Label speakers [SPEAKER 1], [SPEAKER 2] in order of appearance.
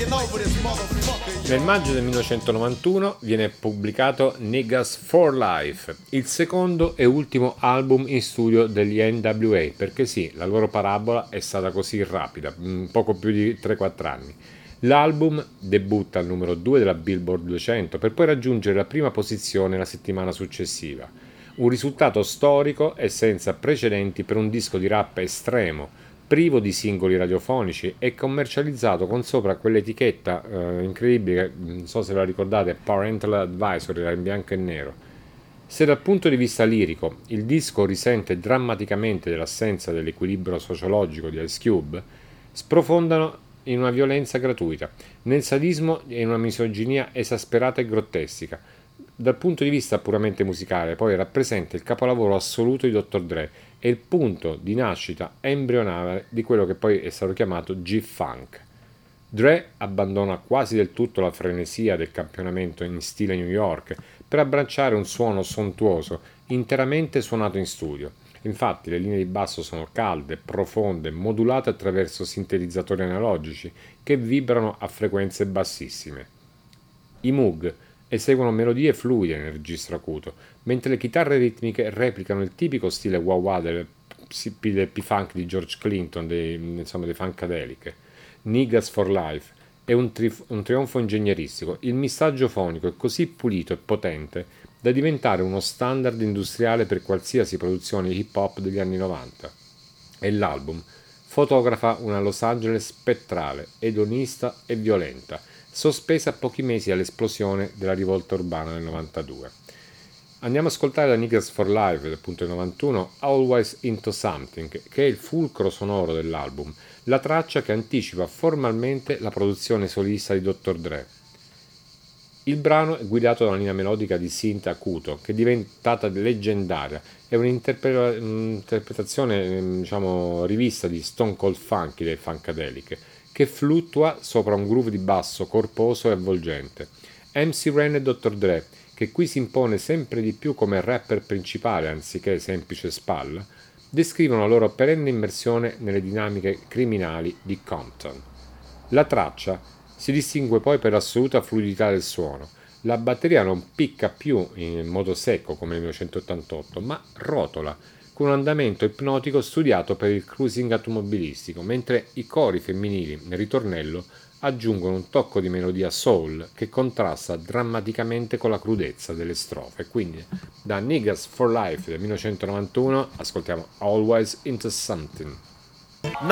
[SPEAKER 1] Nel maggio del 1991 viene pubblicato Niggas for Life, il secondo e ultimo album in studio degli NWA, perché sì, la loro parabola è stata così rapida, poco più di 3-4 anni. L'album debutta al numero 2 della Billboard 200 per poi raggiungere la prima posizione la settimana successiva. Un risultato storico e senza precedenti per un disco di rap estremo, privo di singoli radiofonici e commercializzato con sopra quell'etichetta incredibile, non so se la ricordate, Parental Advisory, era in bianco e nero. Se dal punto di vista lirico il disco risente drammaticamente dell'assenza dell'equilibrio sociologico di Ice Cube, sprofondano in una violenza gratuita, nel sadismo e in una misoginia esasperata e grottesca. Dal punto di vista puramente musicale, poi rappresenta il capolavoro assoluto di Dr. Dre e il punto di nascita embrionale di quello che poi è stato chiamato G-Funk. Dre abbandona quasi del tutto la frenesia del campionamento in stile New York per abbracciare un suono sontuoso, interamente suonato in studio. Infatti le linee di basso sono calde, profonde, modulate attraverso sintetizzatori analogici che vibrano a frequenze bassissime. I Moog eseguono melodie fluide nel registro acuto, mentre le chitarre ritmiche replicano il tipico stile wah-wah del P-Funk di George Clinton, dei Funkadelic. Niggas for Life è un trionfo ingegneristico. Il missaggio fonico è così pulito e potente da diventare uno standard industriale per qualsiasi produzione hip hop degli anni 90. E l'album fotografa una Los Angeles spettrale, edonista e violenta, sospesa a pochi mesi dall'esplosione della rivolta urbana del 92. Andiamo ad ascoltare da Niggas for Life, appunto del 91, Always Into Something, che è il fulcro sonoro dell'album, la traccia che anticipa formalmente la produzione solista di Dr. Dre. Il brano è guidato da una linea melodica di synth acuto, che è diventata leggendaria, è un'interpretazione, rivista di Stone Cold Funky dei Funkadelic, che fluttua sopra un groove di basso corposo e avvolgente. MC Ren e Dr. Dre, che qui si impone sempre di più come rapper principale anziché semplice spalla, descrivono la loro perenne immersione nelle dinamiche criminali di Compton. La traccia si distingue poi per l'assoluta fluidità del suono. La batteria non picca più in modo secco come nel 1988, ma rotola, con un andamento ipnotico studiato per il cruising automobilistico, mentre i cori femminili nel ritornello aggiungono un tocco di melodia soul che contrasta drammaticamente con la crudezza delle strofe. Quindi da Niggas for Life del 1991 ascoltiamo Always Into Something.